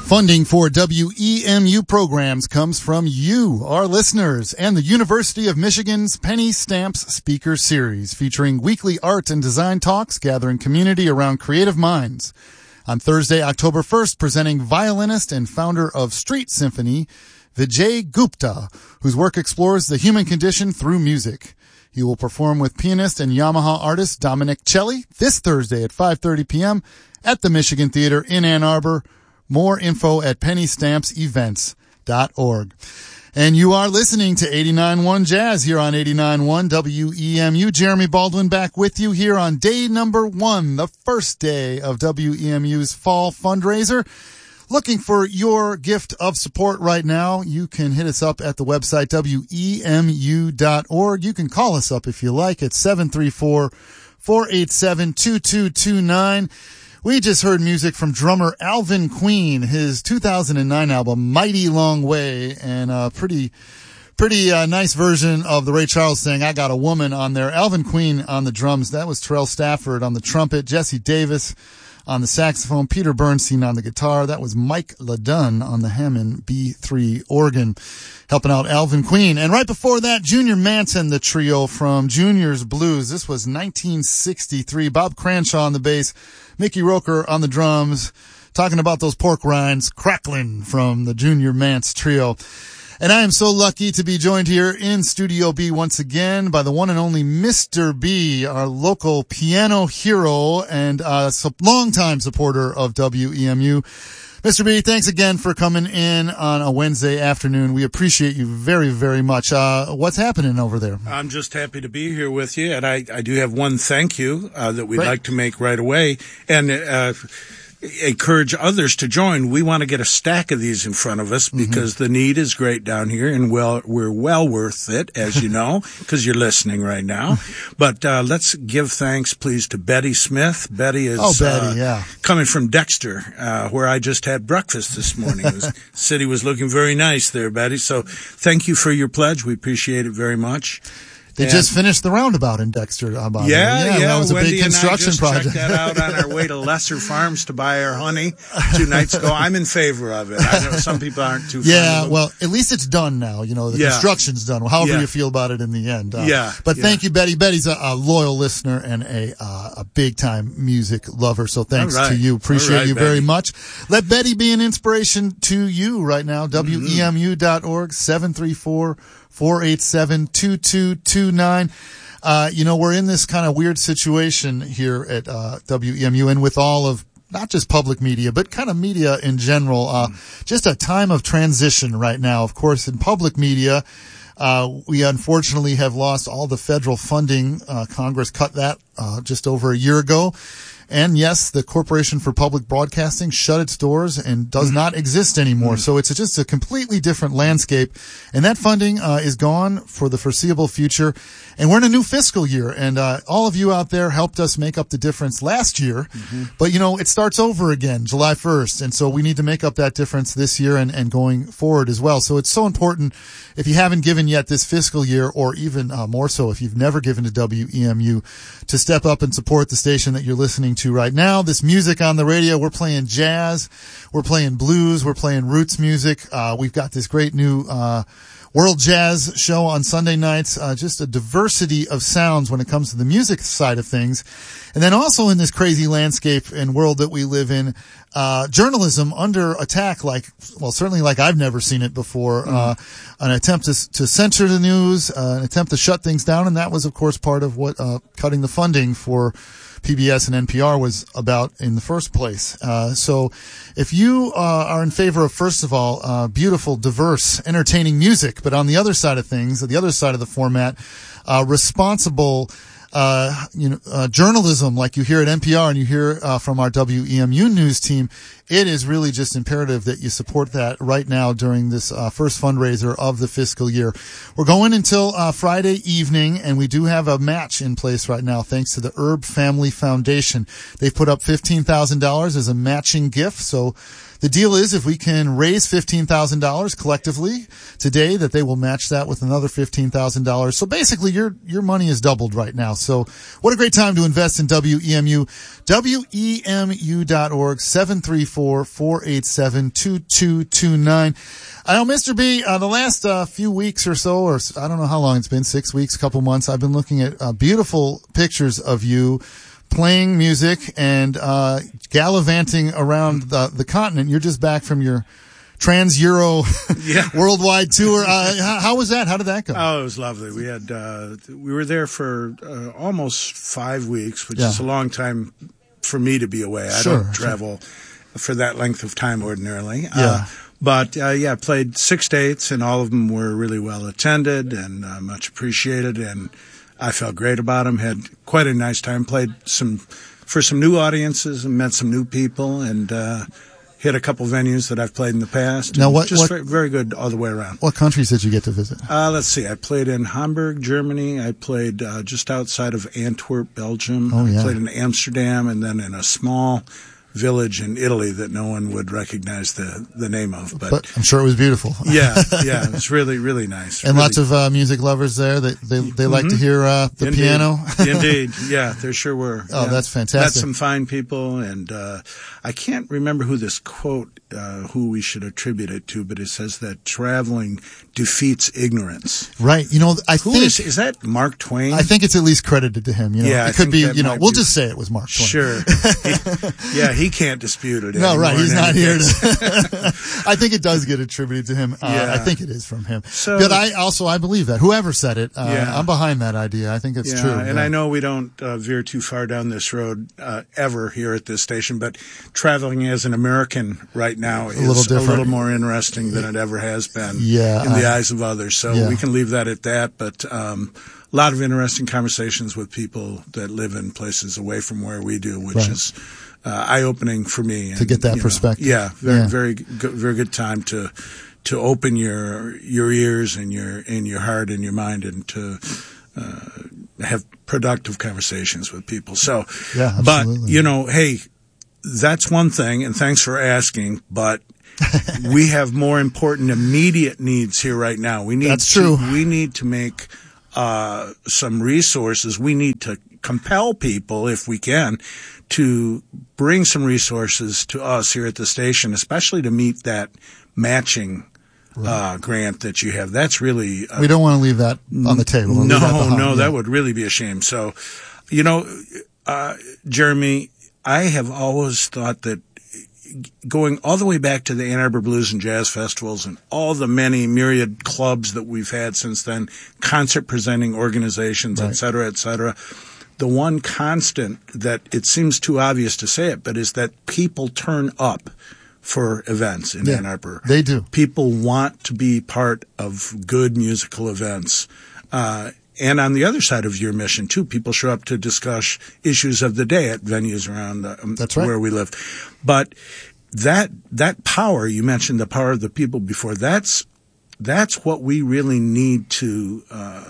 Funding for WEMU programs comes from you, our listeners, and the University of Michigan's Penny Stamps Speaker Series, featuring weekly art and design talks gathering community around creative minds. On Thursday, October 1st, presenting violinist and founder of Street Symphony, Vijay Gupta, whose work explores the human condition through music. He will perform with pianist and Yamaha artist Dominic Celli this Thursday at 5:30 p.m. at the Michigan Theater in Ann Arbor. More info at pennystampsevents.org. And you are listening to 89.1 Jazz here on 89.1 WEMU. Jeremy Baldwin back with you here on day number 1, the first day of WEMU's fall fundraiser. Looking for your gift of support right now, you can hit us up at the website WEMU.org. You can call us up if you like at 734-487-2229. We just heard music from drummer Alvin Queen, his 2009 album, Mighty Long Way, and a pretty nice version of the Ray Charles thing, I Got a Woman, on there. Alvin Queen on the drums. That was Terrell Stafford on the trumpet, Jesse Davis on the saxophone, Peter Bernstein on the guitar. That was Mike LaDunn on the Hammond B3 organ, helping out Alvin Queen. And right before that, Junior Manson, the trio from Junior's Blues. This was 1963. Bob Cranshaw on the bass, Mickey Roker on the drums, talking about those pork rinds crackling from the Junior Mance trio. And I am so lucky to be joined here in Studio B once again by the one and only Mr. B, our local piano hero and longtime supporter of WEMU. Mr. B, thanks again for coming in on a Wednesday afternoon. We appreciate you very, very much. What's happening over there? I'm just happy to be here with you, and I do have one thank you that we'd like to make right away, and encourage others to join. We want to get a stack of these in front of us because the need is great down here, and we're well worth it, as you know, because you're listening right now. But let's give thanks, please, to Betty Smith. Betty is coming from Dexter, where I just had breakfast this morning. The city was looking very nice there, Betty. So thank you for your pledge. We appreciate it very much. They just finished the roundabout in Dexter. Yeah. That was Wendy a big construction project. Checked that out on our way to Lesser Farms to buy our honey 2 nights ago. I'm in favor of it. I know some people aren't too fond of it. Well, at least it's done now. You know, the construction's done. However you feel about it in the end. But thank you, Betty. Betty's a loyal listener and a big-time music lover. So thanks to you. Appreciate you very much. Let Betty be an inspiration to you right now. WEMU.org, 734-487-2229. We're in this kind of weird situation here at WEMU, and with all of not just public media, but kind of media in general, just a time of transition right now. Of course, in public media, we unfortunately have lost all the federal funding. Congress cut that just over a year ago. And yes, the Corporation for Public Broadcasting shut its doors and does not exist anymore. So it's just a completely different landscape. And that funding is gone for the foreseeable future. And we're in a new fiscal year. And all of you out there helped us make up the difference last year. But, it starts over again July 1st. And so we need to make up that difference this year and going forward as well. So it's so important, if you haven't given yet this fiscal year, or even more so if you've never given to WEMU, to step up and support the station that you're listening to right now. This music on the radio, we're playing jazz, we're playing blues, we're playing roots music. We've got this great new World Jazz show on Sunday nights, just a diversity of sounds when it comes to the music side of things. And then also in this crazy landscape and world that we live in, journalism under attack certainly like I've never seen it before. An attempt to censor the news, an attempt to shut things down, and that was, of course, part of what cutting the funding for PBS and NPR was about in the first place. So if you are in favor of, first of all, beautiful, diverse, entertaining music, but on the other side of things, the other side of the format, responsible journalism like you hear at NPR and you hear from our WEMU news team, it is really just imperative that you support that right now during this first fundraiser of the fiscal year. We're going until Friday evening, and we do have a match in place right now thanks to the Herb Family Foundation. They've put up $15,000 as a matching gift, so The deal is if we can raise $15,000 collectively today, that they will match that with another $15,000. So basically your money is doubled right now. So what a great time to invest in WEMU. WEMU.org, 734-487-2229. I know, Mr. B, the last few weeks or so, or I don't know how long it's been, 6 weeks, couple months, I've been looking at beautiful pictures of you playing music and gallivanting around the continent. You're just back from your Trans-Euro worldwide tour. How was that? How did that go? Oh, it was lovely. We had we were there for almost 5 weeks, which is a long time for me to be away. I don't travel for that length of time ordinarily. But played 6 dates, and all of them were really well attended and much appreciated, and I felt great about them. Had quite a nice time. Played for some new audiences and met some new people, and hit a couple venues that I've played in the past. Now, very good all the way around. What countries did you get to visit? Let's see. I played in Hamburg, Germany. I played just outside of Antwerp, Belgium. I played in Amsterdam, and then in a small village in Italy that no one would recognize the name of. But I'm sure it was beautiful. It's really, really nice. And really, lots of music lovers there. They like to hear the piano. Indeed. Yeah, there sure were. Oh, that's fantastic. Met some fine people, and I can't remember who this quote, who we should attribute it to, but it says that traveling defeats ignorance. Right. You know, I think is that Mark Twain? I think it's at least credited to him. You know, it could be. You know, we'll just say it was Mark Twain. Sure. He can't dispute it. No, right. He's not here to. I think it does get attributed to him. I think it is from him. So, but I believe that whoever said it, I'm behind that idea. I think it's true. And I know we don't veer too far down this road ever here at this station, but traveling as an American right now is a little more interesting than it ever has been in the eyes of others. So we can leave that at that. But a lot of interesting conversations with people that live in places away from where we do, which is eye-opening for me. To get that perspective. Very good time to open your ears and your heart and your mind, and to have productive conversations with people. So, but hey, that's one thing, and thanks for asking, but we have more important immediate needs here right now. We need we need to make some resources. We need to compel people, if we can, to bring some resources to us here at the station, especially to meet that matching grant that you have. That's really we don't want to leave that on the table. That would really be a shame. So, Jeremy, I have always thought that going all the way back to the Ann Arbor Blues and Jazz Festivals and all the many myriad clubs that we've had since then, concert presenting organizations, et cetera, the one constant that it seems too obvious to say it, but is that people turn up for events in Ann Arbor. They do. People want to be part of good musical events. And on the other side of your mission, too, people show up to discuss issues of the day at venues around where we live. But that power, you mentioned the power of the people before, that's what we really need to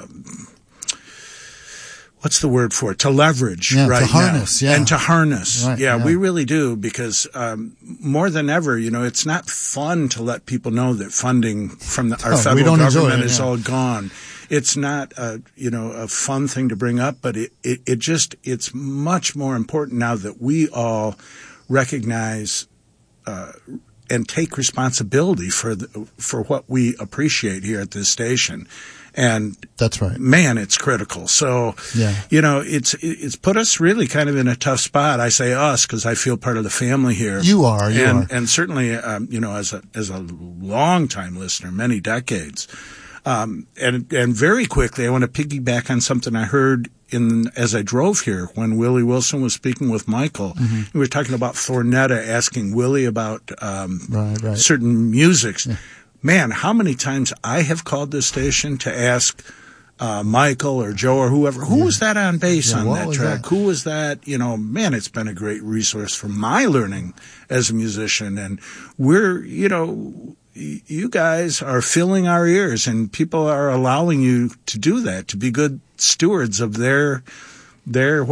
what's the word for it? To leverage right to harness, now. And to harness. Right, we really do, because more than ever, it's not fun to let people know that funding from our federal government is all gone. It's not a fun thing to bring up, but it's much more important now that we all recognize and take responsibility for what we appreciate here at this station. And that's right, man, it's critical. So, it's put us really kind of in a tough spot. I say us because I feel part of the family here. You are, and certainly, as a long time listener, many decades. And very quickly, I want to piggyback on something I heard as I drove here when Willie Wilson was speaking with Michael. Mm-hmm. We were talking about Thornetta asking Willie about certain musics. Yeah. Man, how many times I have called this station to ask Michael or Joe or whoever, who was that on bass on that track? Who was that? Man, it's been a great resource for my learning as a musician. And we're, you guys are filling our ears, and people are allowing you to do that, to be good stewards of their what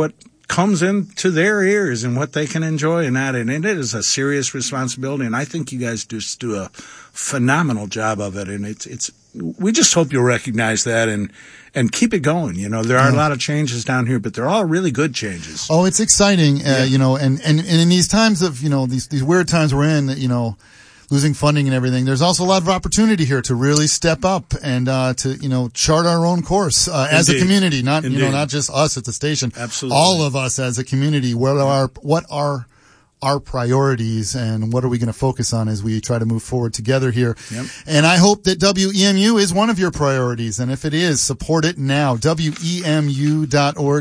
comes into their ears and what they can enjoy and that. And it is a serious responsibility. And I think you guys just do a phenomenal job of it. And we just hope you'll recognize that and keep it going. You know, there are a lot of changes down here, but they're all really good changes. Oh, it's exciting. You know, and in these times of, you know, these weird times we're in, you know, losing funding and everything, there's also a lot of opportunity here to really step up and to, you know, chart our own course as a community, not you know, not just us at the station. Absolutely. All of us as a community. What are our priorities and what are we going to focus on as we try to move forward together here? Yep. And I hope that WEMU is one of your priorities. And if it is, support it now. WEMU.org,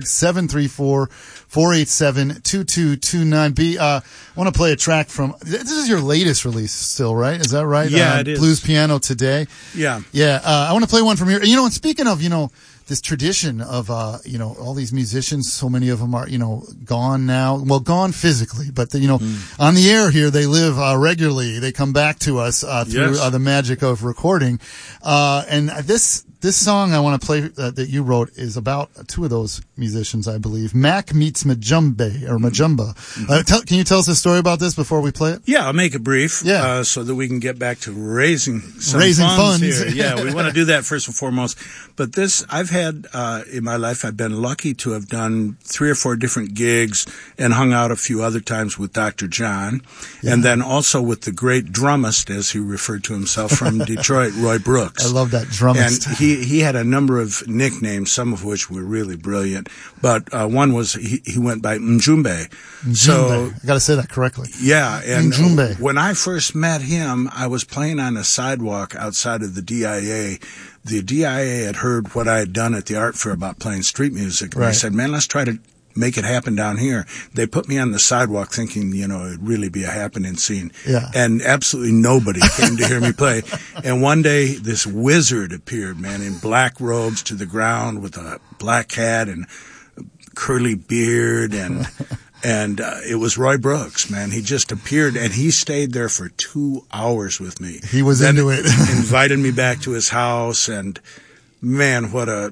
734-487-2229. I want to play a track from, this is your latest release still, right? Is that right? Yeah, it is. Blues Piano Today. Yeah. Yeah. I want to play one from here. You know, and speaking of, you know, this tradition of, you know, all these musicians, so many of them are, you know, gone now. Well, gone physically, but, you know, on the air here, they live regularly. They come back to us through the magic of recording. And this song I want to play that you wrote is about two of those musicians, I believe. Mac meets Majumbe, or Majumba. Can you tell us a story about this before we play it? Yeah, I'll make it brief. Yeah. So that we can get back to raising funds here. Yeah, we want to do that first and foremost. But this, I've had, in my life, I've been lucky to have done 3 or 4 different gigs and hung out a few other times with Dr. John. Yeah. And then also with the great drummist, as he referred to himself, from Detroit, Roy Brooks. I love that drummist. And he had a number of nicknames, some of which were really brilliant. But one was, he went by Mjumbe. So I got to say that correctly. Yeah. And Mjumbe. When I first met him, I was playing on a sidewalk outside of the DIA. The DIA had heard what I had done at the art fair about playing street music. And they said, man, let's try to make it happen down here. They put me on the sidewalk thinking, you know, it'd really be a happening scene. Yeah. And absolutely nobody came to hear me play. And one day this wizard appeared, man, in black robes to the ground with a black hat and curly beard and it was Roy Brooks, man. He just appeared and he stayed there for 2 hours with me. He was into it. Invited me back to his house and man, what a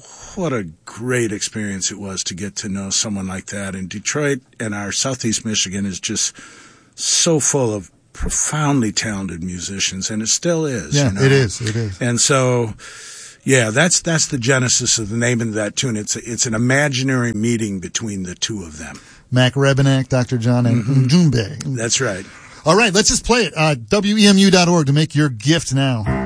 great experience it was to get to know someone like that. And Detroit and our Southeast Michigan is just so full of profoundly talented musicians, and it still is. Yeah, you know? It is. And so, yeah, that's the genesis of the name of that tune. It's an imaginary meeting between the two of them. Mac Rebenak, Dr. John, and Mjumbe. That's right. All right, let's just play it. WEMU.org to make your gift now.